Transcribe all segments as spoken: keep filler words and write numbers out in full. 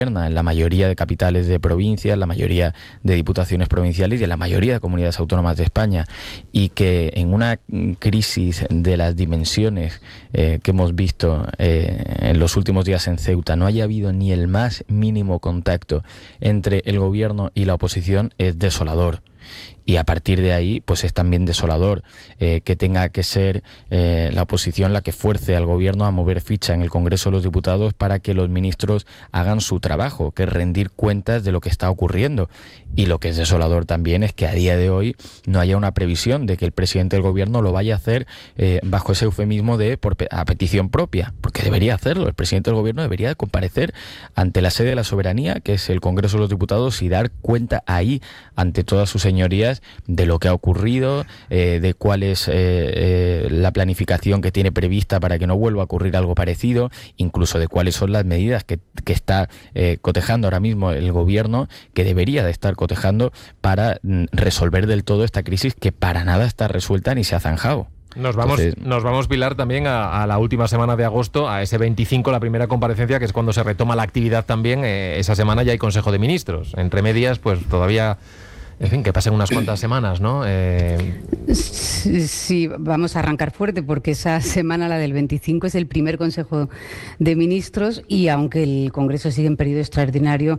en la mayoría de capitales de provincias, la mayoría de diputaciones provinciales y en la mayoría de comunidades autónomas de España, y que en una crisis de las dimensiones eh, que hemos visto eh, en los últimos días en Ceuta no haya habido ni el más mínimo contacto entre el gobierno y la oposición es desolador. Y a partir de ahí, pues es también desolador eh, que tenga que ser eh, la oposición la que fuerce al gobierno a mover ficha en el Congreso de los Diputados para que los ministros hagan su trabajo, que es rendir cuentas de lo que está ocurriendo. Y lo que es desolador también es que a día de hoy no haya una previsión de que el presidente del gobierno lo vaya a hacer eh, bajo ese eufemismo de por, a petición propia, porque debería hacerlo. El presidente del gobierno debería comparecer ante la sede de la soberanía, que es el Congreso de los Diputados, y dar cuenta ahí ante todas sus señorías de lo que ha ocurrido, eh, de cuál es eh, eh, la planificación que tiene prevista para que no vuelva a ocurrir algo parecido, incluso de cuáles son las medidas que, que está eh, cotejando ahora mismo el gobierno, que debería de estar cotejando para mm, resolver del todo esta crisis que para nada está resuelta ni se ha zanjado. Nos vamos, Entonces, nos vamos, Pilar, también a, a la última semana de agosto, a ese veinticinco, la primera comparecencia, que es cuando se retoma la actividad también. Eh, esa semana ya hay Consejo de Ministros. Entre medias, pues todavía... En fin, que pasen unas cuantas semanas, ¿no? Eh... Sí, sí, vamos a arrancar fuerte porque esa semana, la del veinticinco, es el primer Consejo de Ministros y aunque el Congreso sigue en periodo extraordinario,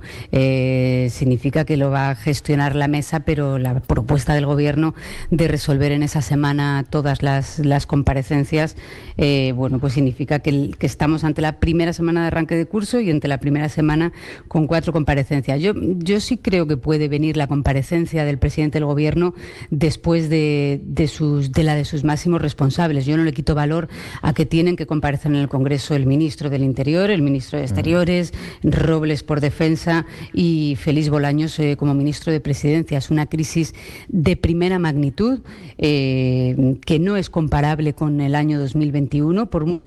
eh, significa que lo va a gestionar la mesa, pero la propuesta del Gobierno de resolver en esa semana todas las, las comparecencias, eh, bueno, pues significa que, el, que estamos ante la primera semana de arranque de curso y ante la primera semana con cuatro comparecencias. Yo, yo sí creo que puede venir la comparecencia del presidente del gobierno después de, de, sus, de la de sus máximos responsables. Yo no le quito valor a que tienen que comparecer en el Congreso el ministro del Interior, el ministro de Exteriores, Robles por Defensa y Félix Bolaños eh, como ministro de Presidencia. Es una crisis de primera magnitud eh, que no es comparable con el año dos mil veintiuno por un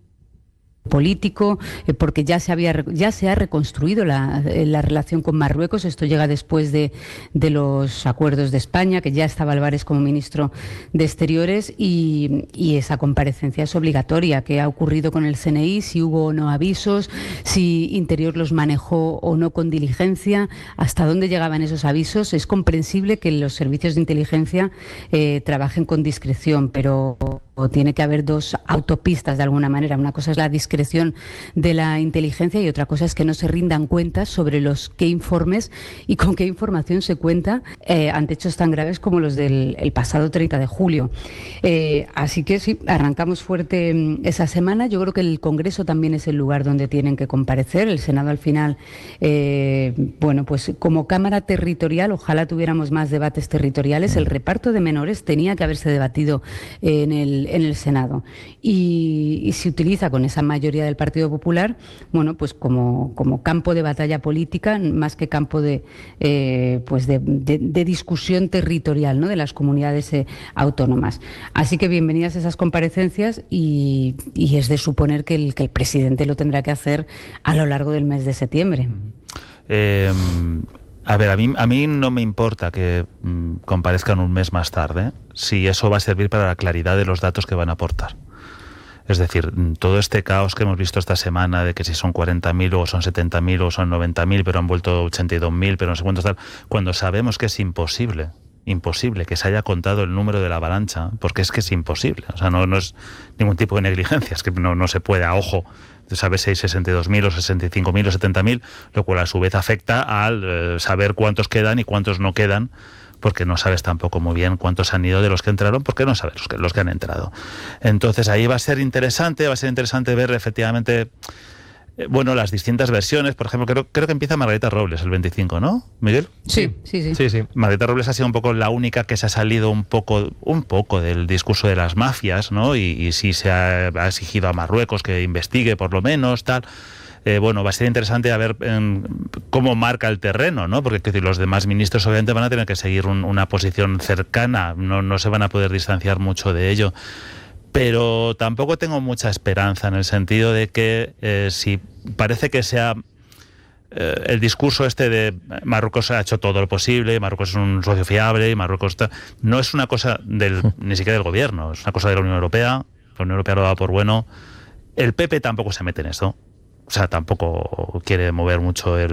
político, eh, porque ya se había ya se ha reconstruido la, la relación con Marruecos. Esto llega después de, de los acuerdos de España, que ya estaba Álvarez como ministro de Exteriores, y, y esa comparecencia es obligatoria. ¿Qué ha ocurrido con el C N I? Si hubo o no avisos, si Interior los manejó o no con diligencia, hasta dónde llegaban esos avisos. Es comprensible que los servicios de inteligencia eh, trabajen con discreción, pero o tiene que haber dos autopistas de alguna manera. Una cosa es la discreción de la inteligencia y otra cosa es que no se rindan cuentas sobre los qué informes y con qué información se cuenta eh, ante hechos tan graves como los del el pasado treinta de julio. Eh, así que sí, arrancamos fuerte esa semana. Yo creo que el Congreso también es el lugar donde tienen que comparecer. El Senado al final, eh, bueno, pues como Cámara Territorial, ojalá tuviéramos más debates territoriales. El reparto de menores tenía que haberse debatido en el en el Senado y, y se utiliza con esa mayoría del Partido Popular, bueno, pues como, como campo de batalla política más que campo de eh, pues de, de, de discusión territorial, ¿no?, de las comunidades eh, autónomas. Así que bienvenidas esas comparecencias y, y es de suponer que el, que el presidente lo tendrá que hacer a lo largo del mes de septiembre. Eh... A ver, a mí, a mí no me importa que mmm, comparezcan un mes más tarde, si eso va a servir para la claridad de los datos que van a aportar. Es decir, todo este caos que hemos visto esta semana de que si son cuarenta mil o son setenta mil o son noventa mil, pero han vuelto ochenta y dos mil, pero no sé cuántos tal, cuando sabemos que es imposible, imposible que se haya contado el número de la avalancha, porque es que es imposible. O sea, no, no es ningún tipo de negligencia, es que no, no se puede a ojo saber si hay sesenta y dos mil o sesenta y cinco mil o setenta mil, lo cual a su vez afecta al eh, saber cuántos quedan y cuántos no quedan, porque no sabes tampoco muy bien cuántos han ido de los que entraron, porque no sabes los que, los que han entrado. Entonces ahí va a ser interesante, va a ser interesante ver efectivamente, eh, bueno, las distintas versiones. Por ejemplo, creo, creo que empieza Margarita Robles el veinticinco, ¿no, Miguel? Sí, sí, sí. sí, sí. Margarita Robles ha sido un poco la única que se ha salido un poco, un poco del discurso de las mafias, ¿no? Y, y sí se ha, ha exigido a Marruecos que investigue por lo menos, tal. Eh, bueno, va a ser interesante a ver eh, cómo marca el terreno, ¿no? Porque es decir, los demás ministros obviamente van a tener que seguir un, una posición cercana, no, no se van a poder distanciar mucho de ello. Pero tampoco tengo mucha esperanza en el sentido de que eh, si parece que sea eh, el discurso este de Marruecos ha hecho todo lo posible, Marruecos es un socio fiable, y Marruecos está, no es una cosa del, ni siquiera del gobierno, es una cosa de la Unión Europea. La Unión Europea lo da por bueno. El P P tampoco se mete en esto. o sea, tampoco quiere mover mucho el